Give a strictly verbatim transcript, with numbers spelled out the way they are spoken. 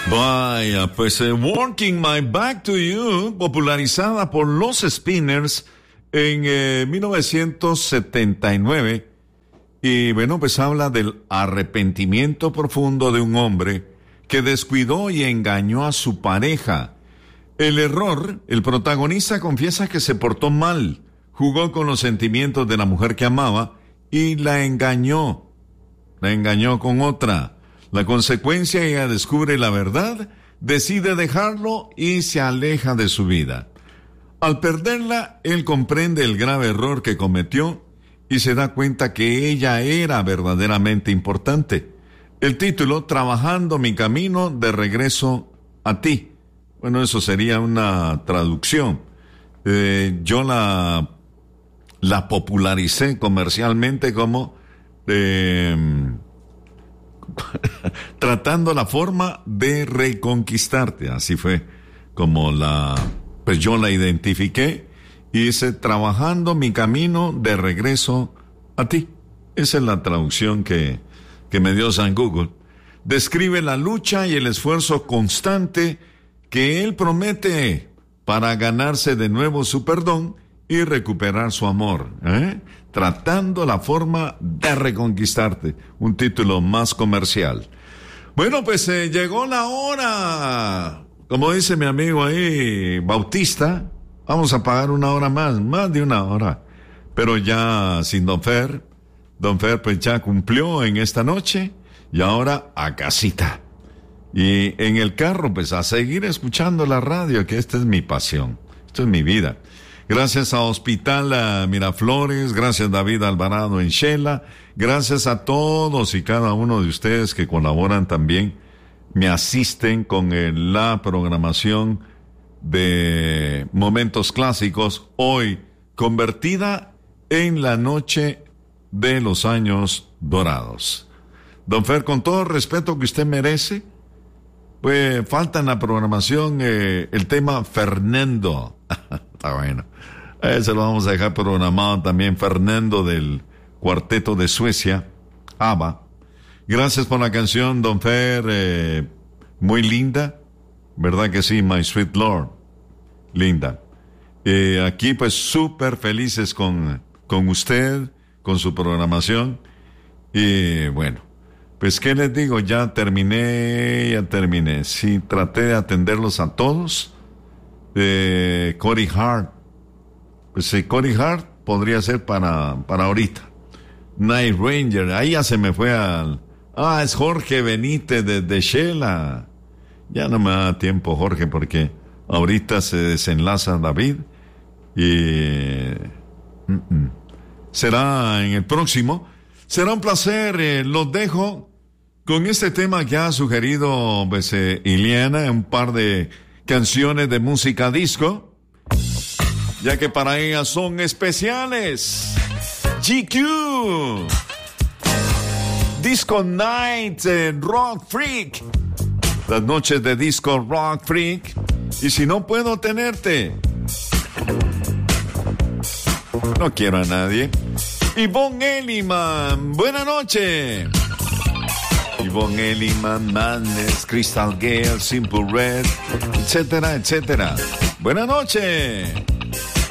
Vaya, pues uh, Working My Back to You, popularizada por los Spinners en eh, mil novecientos setenta y nueve. Y bueno, pues habla del arrepentimiento profundo de un hombre que descuidó y engañó a su pareja. El error, el protagonista confiesa que se portó mal, jugó con los sentimientos de la mujer que amaba y la engañó. La engañó con otra. La consecuencia, ella descubre la verdad, decide dejarlo y se aleja de su vida. Al perderla, él comprende el grave error que cometió y se da cuenta que ella era verdaderamente importante. El título, Trabajando mi camino de regreso a ti. Bueno, eso sería una traducción. Eh, yo la, la popularicé comercialmente como eh, tratando la forma de reconquistarte. Así fue como la, pues yo la identifiqué y dice, trabajando mi camino de regreso a ti. Esa es la traducción que, que me dio San Google. Describe la lucha y el esfuerzo constante que él promete para ganarse de nuevo su perdón y recuperar su amor, ¿eh? Tratando la forma de reconquistarte, un título más comercial. Bueno, pues eh, llegó la hora, como dice mi amigo ahí, Bautista, vamos a pagar una hora más, más de una hora, pero ya sin Don Fer. Don Fer pues ya cumplió en esta noche y ahora a casita. Y en el carro, pues a seguir escuchando la radio, que esta es mi pasión, esto es mi vida. Gracias a Hospital a Miraflores, gracias David Alvarado en Shela, gracias a todos y cada uno de ustedes que colaboran también, me asisten con el, la programación de Momentos Clásicos, hoy convertida en la noche de los años dorados. Don Fer, con todo el respeto que usted merece, pues falta en la programación eh, el tema Fernando. Está bueno. Ese lo vamos a dejar programado también. Fernando del Cuarteto de Suecia, ABBA. Gracias por la canción, Don Fer. Eh, muy linda. ¿Verdad que sí? My Sweet Lord. Linda. Eh, aquí pues súper felices con, con usted, con su programación. Y bueno. Pues, ¿qué les digo? Ya terminé, ya terminé. Sí, traté de atenderlos a todos. Eh, Cory Hart. Pues sí, Cory Hart podría ser para, para ahorita. Night Ranger, ahí ya se me fue al... Ah, es Jorge Benítez de, de Shela. Ya no me da tiempo, Jorge, porque ahorita se desenlaza David. Y... Mm-mm. Será en el próximo... Será un placer, eh, los dejo con este tema que ha sugerido pues, eh, Iliana, un par de canciones de música disco, ya que para ellas son especiales. G Q, Disco Night, eh, Rock Freak, las noches de Disco Rock Freak, y si no puedo tenerte, no quiero a nadie. Yvonne Elliman, buena noche. Yvonne Elliman, Madness, Crystal Gale, Simple Red, etcétera, etcétera. Buena noche.